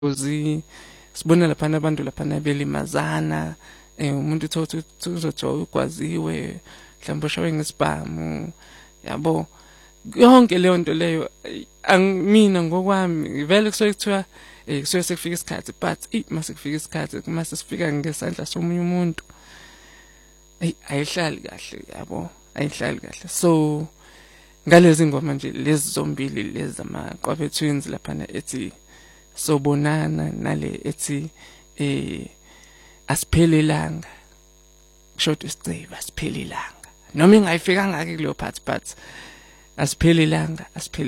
uzi sibona lapha abantu lapha belimazana umuntu uthothi uzojoya ugwaziwe mhlawumbe ushawe ngesibhamu yabo yonke leyo nto leyo angimina ngokwami vele kusuke kuthiwa kusuke sekufika isikhathi but mase kufika isikhathi mase sifika ngesandla somunye umuntu ayihlali kahle yabo ayihlali kahle so ngalezi ngoma nje lezi zombili lezi zamaqwabe twins lapha ethi sobonana nale ethi asiphelelanga kusho isicebe asiphelelanga noma ingayifikanga ke kuleyo part but asiphelelanga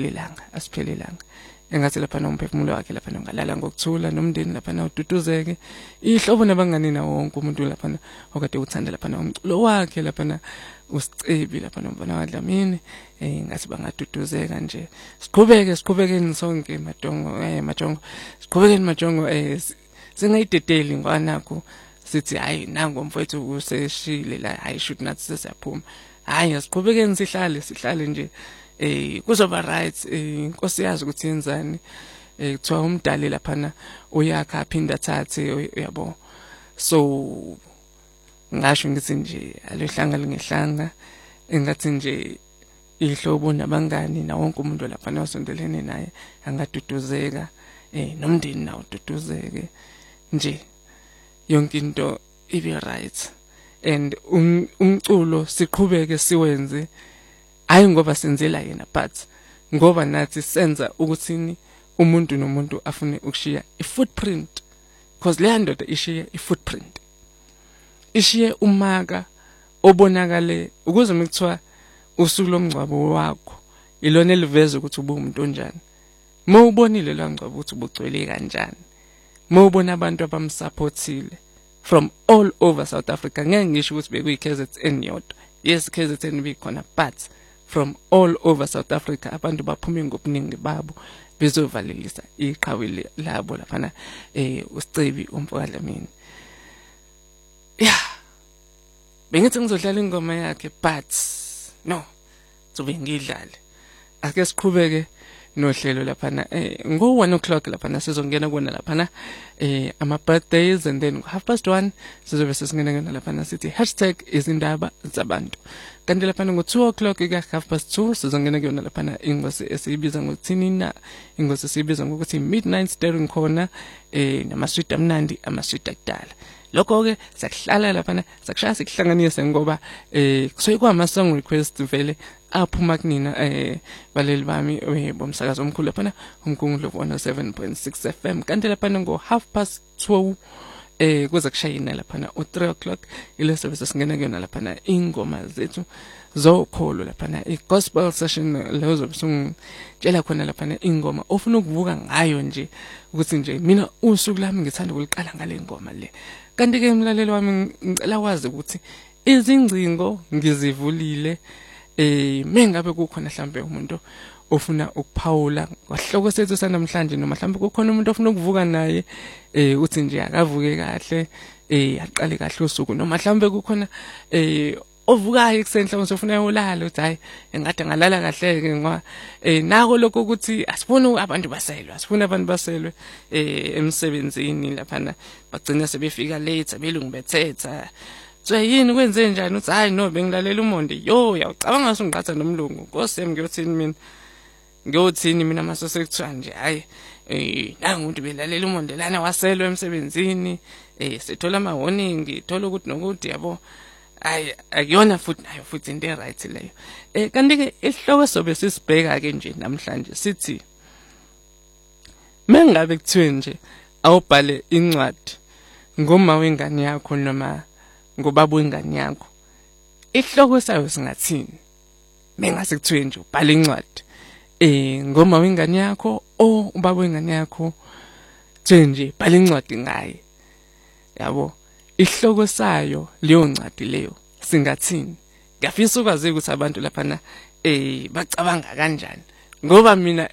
engathi lapha nomphefumulo wakhe lapha ngalala ngokuthula nomndeni lapha ududuzeke ihlobo nabangani nawo wonke umuntu lapha okade uthanda lapha umculo wakhe lapha usicebi lapha nomfana kaDlamini ngathi bangaduduzeka nje siqhubeke sonke majongo siqhubekeni majongo singayidedeli ngwanakho sithi hayi nango mfowethu useshile la hayi shoot nathi sesiyaphuma hayi siqhubekeni sihlale nje kuzoba right inkosi yazi ukuthi yenzani kuthiwa umdali lapha uyakha aphinda thathe yabo so ngasho ngithi nje alehlanga lingehlanga engathi nje ihlobo nabangani na wonke umuntu lapha osondelene naye angaduduzeka nomndeni nawo ududuzeke nje yonke into ibe right and umculo siqhubeke siwenze hayi ngoba senzela yena but ngoba nathi senza ukuthini umuntu nomuntu afune ukushiya ifootprint because le ndoda ishiye ifootprint ishiye umaka obonakale ukuze mekuthiwa usuku lomngcwabo wakho ilona eliveza ukuthi ubumuntu onjani mawubonile la ngcwabo ukuthi ubugcwele kanjani mawubona abantu abamsupportile from all over South Africa ngeke ngisho ukuthi bekuyi-KZN yodwa yes KZN bikhona but from all over South Africa abantu baphume ngobuningi babo bezovalelisa iqhawe labo lapha usicebi umfowabo kaDlamini bengithi ngizodlala ingoma yakhe but no zobe ngidlale ake siqhubeke nohlelo lapha ngo-1 o'clock lapha sizongena kona lapha ama birthdays and then 1:30 sizobe sesingena lapha sithi #izindaba zabantu kanti lapha ngo-2 o'clock ka 2:30 sizongena kuyona lapha ingosi esiyibiza ngokuthini na ingosi esiyibiza ngokuthi midnight staring corner namasweet amnandi amasweet akudala lokho ke sakuhlala lapha sakushaya sikuhlanganise ngoba kusuke kwama song request vele aphuma kunina baleli bami bomsakazo omkhulu lapha umkhulu 107.6 FM kanti lapha ngo 2:30 kuza kushayina lapha o3 o'clock ile service singena kuyona lapha ingoma zethu zokholo lapha i-gospel session lezo zobusungitshela khona lapha ingoma ofuna ukuvuka ngayo nje ukuthi nje mina usuku lami ngithanda ukuliqala ngale ngoma le kanti ke umlaleli wami ngicela wazi ukuthi izingcingo ngizivulile mengabe kukhona mhlambe umuntu ofuna ukuphawula ngohloko sethu sanamhlanje noma mhlambe kukhona umuntu ofuna ukuvuka naye uthi nje akavuke kahle aqale kahle usuku noma mhlambe kukhona ovukayo ekseni mhlawumbe ufuna uyolala uthi hayi engade ngalala kahle ke ngoba nako lokho ukuthi asifuni abantu baselwe emsebenzini lapha bagcina sebefika late belungibethetha so yini kwenze njani uthi hayi no bengilalela umonde yawucabanga ngasungiqhatha nomlungu Nkosi yami ngiyothini mina mase sekuthiwa nje hayi nangu umuntu belalela umonde lana waselwe emsebenzini sithola ama warning thola ukuthi nokuthi yabo hayi akuyona futhi into right leyo kanti ke isihloko sobe sisibheka ke nje namhlanje sithi mengabe kuthiwe nje awubhale incwadi ngoma wengane yakho noma ngobaba wengane yakho isihloko sayo singathini mengase kuthiwe nje ubhale incwadi ngoma wengane yakho ubaba wengane yakho nje bhala incwadi ngaye yabo isihloko sayo leyo ncwadi leyo singathini ngiyafisa ukwazi ukuthi abantu lapha bacabanga kanjani ngoba mina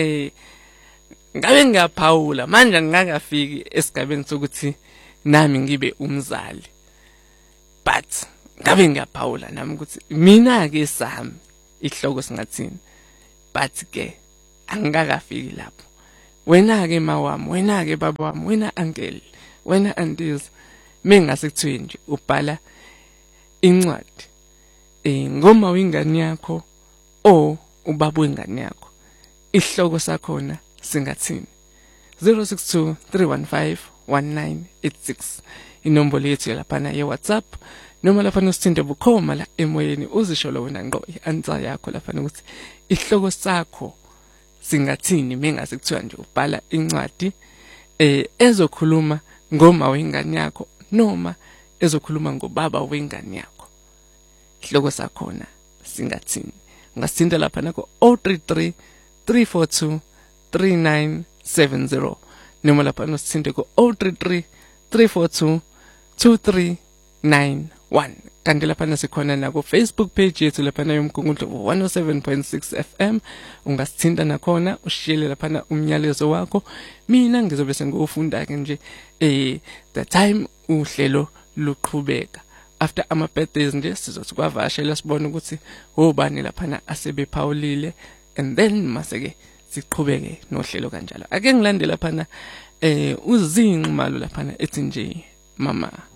ngabe ngiyaphawula manje ngingakafiki esigabeni sokuthi nami ngibe umzali but ngabe ngiyaphawula nami ukuthi mina ke sami ihloko singathini but ke angikakafiki lapho wena ke mawami, wena ke baba wami, wena uncle, wena aunties, mengase kuthiwe nje ubhala incwadi ngoma wengane yakho o ubaba wengane yakho, isihloko sakhona singathini? 062 315 1986 inombolo yethu laphana ye WhatsApp, noma laphana usithinte bukhoma la emoyeni uzisho lo wena ngqo i-answer yakho laphana ukuthi isihloko sakho singathini mengase kuthiwa nje ubhala incwadi ezokhuluma ngoma wengane yakho noma ezokhuluma ngobaba wengane yakho, isihloko sakhona singathini? Ungasithinta laphana ku 033 342 3970 noma laphana usithinte ku 033 342 2391. Kanti laphana sikhona na ku Facebook page yethu laphana yomgungundlovu 107.6 FM. Ungasithinta nakhona ushiyele laphana umnyalezo wakho, mina ngizobe sengufunda ke nje the time uhlelo luqhubeka. After ama birthdays nje sizothi kwavashela sibone ukuthi obani laphana asebephawulile, and then maseke siqhubeke nohlelo kanjalo. Ake ngilande laphana uzinqimalo laphana ethi nje mama.